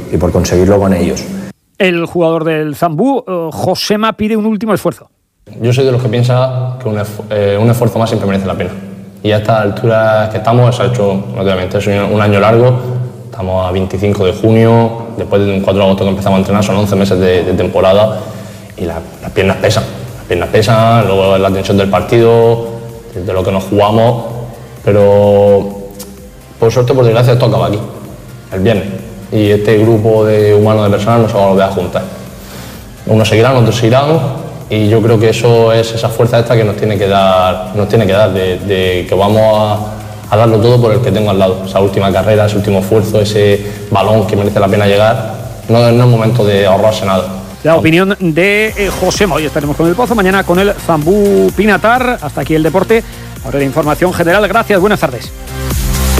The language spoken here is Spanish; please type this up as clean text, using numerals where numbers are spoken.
y por conseguirlo con ellos. El jugador del Zambú, Josema, pide un último esfuerzo. Yo soy de los que piensa que un esfuerzo más siempre merece la pena. Y a estas alturas que estamos, se ha hecho, obviamente, es un año largo. Estamos a 25 de junio, después de un 4 de agosto que empezamos a entrenar, son 11 meses de temporada y las piernas pesan. Las piernas pesan, luego la tensión del partido, de lo que nos jugamos, pero por suerte, por desgracia, esto acaba aquí, el viernes. Y este grupo de humanos, de personas, no se va a volver a juntar. Unos seguirán, otros se irán, y yo creo que eso es esa fuerza extra que nos tiene que dar de que vamos a darlo todo por el que tengo al lado. Esa última carrera, ese último esfuerzo, ese balón que merece la pena llegar. No es momento de ahorrarse nada. La opinión de Josema. Hoy estaremos con el Pozo, mañana con el Zambú Pinatar. Hasta aquí el deporte. Ahora la información general. Gracias, buenas tardes.